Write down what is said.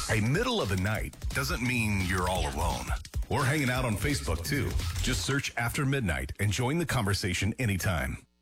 A middle of the night doesn't mean you're all alone. We're hanging out on Facebook too. Just search After Midnight and join the conversation anytime.